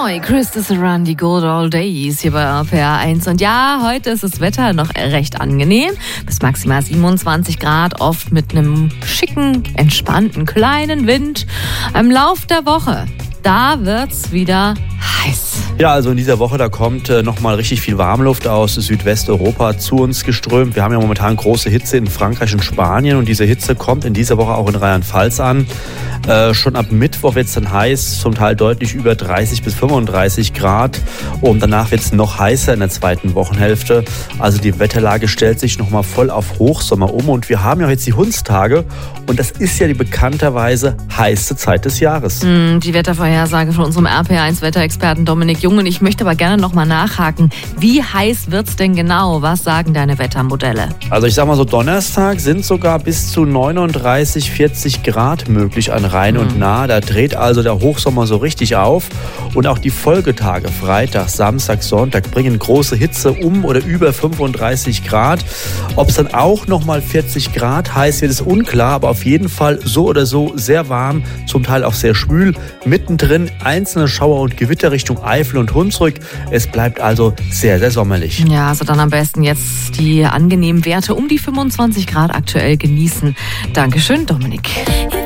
Neu, Christopher Run, die Good Old Days hier bei RPR 1. Und ja, heute ist das Wetter noch recht angenehm. Bis maximal 27 Grad, oft mit einem schicken, entspannten, kleinen Wind. Im Lauf der Woche, da wird's wieder heiß. Ja, also in dieser Woche, da kommt nochmal richtig viel Warmluft aus Südwesteuropa zu uns geströmt. Wir haben ja momentan große Hitze in Frankreich und Spanien und diese Hitze kommt in dieser Woche auch in Rheinland-Pfalz an. Schon ab Mittwoch wird es dann heiß, zum Teil deutlich über 30 bis 35 Grad. Und danach wird es noch heißer in der zweiten Wochenhälfte. Also die Wetterlage stellt sich nochmal voll auf Hochsommer um. Und wir haben ja jetzt die Hundstage. Und das ist ja die bekannterweise heiße Zeit des Jahres. Die Wettervorhersage von unserem RPR1-Wetterexperten Dominik Jung. Und ich möchte aber gerne nochmal nachhaken. Wie heiß wird es denn genau? Was sagen deine Wettermodelle? Also ich sag mal so, Donnerstag sind sogar bis zu 39, 40 Grad möglich an Rhein und Nahe. Da dreht also der Hochsommer so richtig auf. Und auch die Folgetage, Freitag, Samstag, Sonntag, bringen große Hitze um oder über 35 Grad. Ob es dann auch nochmal 40 Grad heiß wird, ist unklar. Aber auf jeden Fall so oder so sehr warm, zum Teil auch sehr schwül. Mittendrin einzelne Schauer und Gewitter Richtung Eifel und Hunsrück. Es bleibt also sehr, sehr sommerlich. Ja, also dann am besten jetzt die angenehmen Werte um die 25 Grad aktuell genießen. Dankeschön, Dominik.